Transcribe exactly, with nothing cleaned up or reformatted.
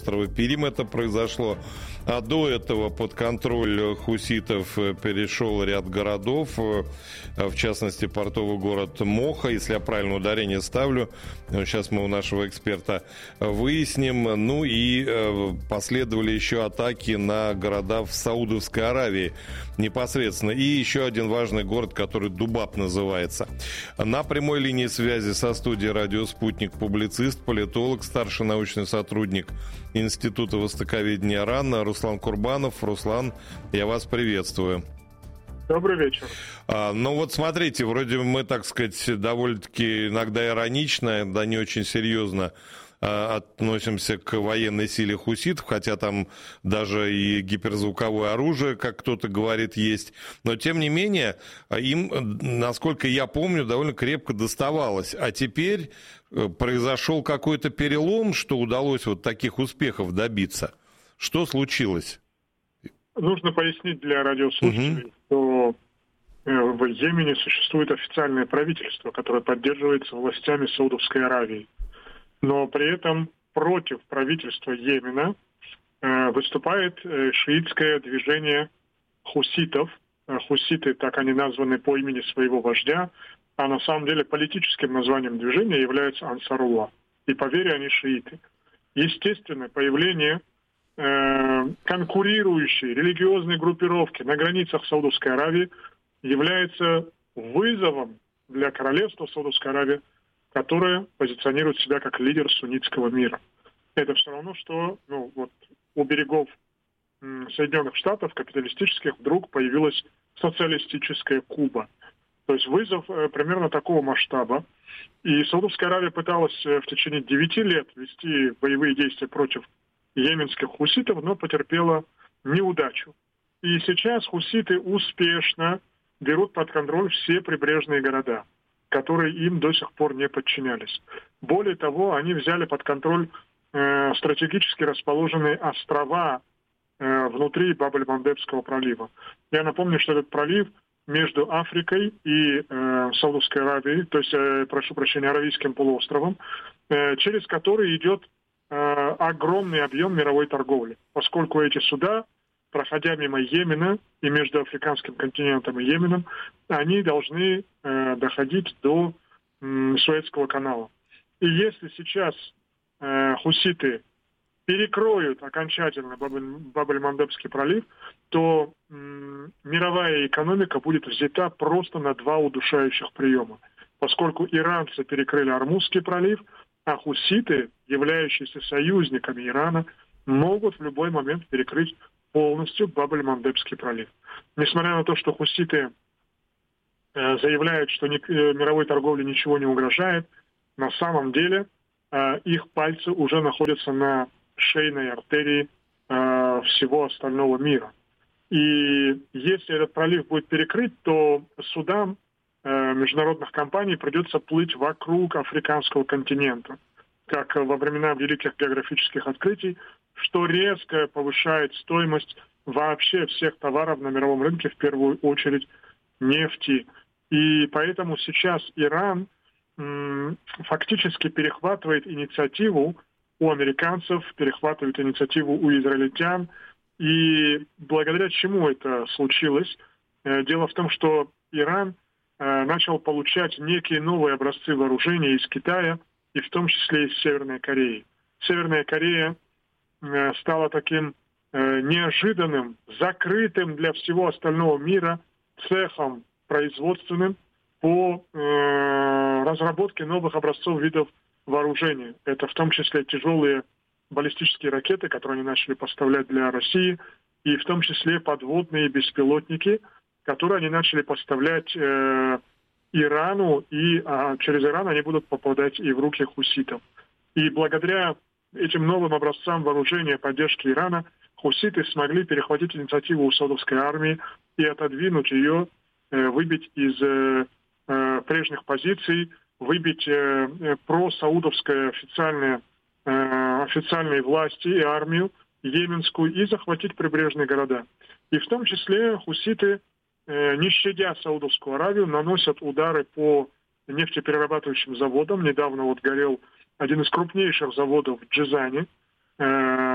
полуострова Перим это произошло. А до этого под контроль хуситов перешел ряд городов, в частности, портовый город Моха, если я правильно ударение ставлю. Сейчас мы у нашего эксперта выясним. Ну и последовали еще атаки на города в Саудовской Аравии непосредственно. И еще один важный город, который Дубаб называется. На прямой линии связи со студией «Радио Спутник» публицист, политолог, старший научный сотрудник Института востоковедения РАН Руслан Курбанов. Руслан, я вас приветствую. Добрый вечер. А, ну вот смотрите, вроде мы, так сказать, довольно-таки иногда иронично, да не очень серьезно относимся к военной силе хуситов, хотя там даже и гиперзвуковое оружие, как кто-то говорит, есть. Но, тем не менее, им, насколько я помню, довольно крепко доставалось. А теперь произошел какой-то перелом, что удалось вот таких успехов добиться. Что случилось? Нужно пояснить для радиослушателей, угу. что в Йемене существует официальное правительство, которое поддерживается властями Саудовской Аравии. Но при этом против правительства Йемена э, выступает э, шиитское движение хуситов. Э, хуситы, так они названы по имени своего вождя, а на самом деле политическим названием движения является Ансаруллах. И по вере они шииты. Естественно, появление э, конкурирующей религиозной группировки на границах Саудовской Аравии является вызовом для королевства Саудовской Аравии, которая позиционирует себя как лидер суннитского мира. Это все равно, что ну, вот, у берегов м, Соединенных Штатов капиталистических вдруг появилась социалистическая Куба. То есть вызов э, примерно такого масштаба. И Саудовская Аравия пыталась э, в течение девяти лет вести боевые действия против йеменских хуситов, но потерпела неудачу. И сейчас хуситы успешно берут под контроль все прибрежные города, которые им до сих пор не подчинялись. Более того, они взяли под контроль э, стратегически расположенные острова э, внутри Баб-эль-Мандебского пролива. Я напомню, что этот пролив между Африкой и э, Саудовской Аравией, то есть, э, прошу прощения, Аравийским полуостровом, э, через который идет э, огромный объем мировой торговли, поскольку эти суда, проходя мимо Йемена и между африканским континентом и Йеменом, они должны э, доходить до э, Суэцкого канала. И если сейчас э, хуситы перекроют окончательно Баб-эль-Мандебский пролив, то э, мировая экономика будет взята просто на два удушающих приема, поскольку иранцы перекрыли Ормузский пролив, а хуситы, являющиеся союзниками Ирана, могут в любой момент перекрыть полностью Баб-эль-Мандебский пролив. Несмотря на то, что хуситы э, заявляют, что ни, э, мировой торговле ничего не угрожает, на самом деле э, их пальцы уже находятся на шейной артерии э, всего остального мира. И если этот пролив будет перекрыт, то судам э, международных компаний придется плыть вокруг африканского континента, как во времена великих географических открытий, что резко повышает стоимость вообще всех товаров на мировом рынке, в первую очередь нефти. И поэтому сейчас Иран м, фактически перехватывает инициативу у американцев, перехватывает инициативу у израильтян. И благодаря чему это случилось? Дело в том, что Иран э, начал получать некие новые образцы вооружения из Китая, и в том числе из Северной Кореи. Северная Корея э, стала таким э, неожиданным, закрытым для всего остального мира цехом производственным по э, разработке новых образцов видов вооружения. Это в том числе тяжелые баллистические ракеты, которые они начали поставлять для России, и в том числе подводные беспилотники, которые они начали поставлять э, Ирану, и а, через Иран они будут попадать и в руки хуситов. И благодаря этим новым образцам вооружения поддержки Ирана хуситы смогли перехватить инициативу у саудовской армии и отодвинуть ее, э, выбить из э, э, прежних позиций, выбить э, э, просаудовское официальное, э, официальные власти и армию йеменскую и захватить прибрежные города. И в том числе хуситы, не щадя Саудовскую Аравию, наносят удары по нефтеперерабатывающим заводам. Недавно вот горел один из крупнейших заводов в Джизане,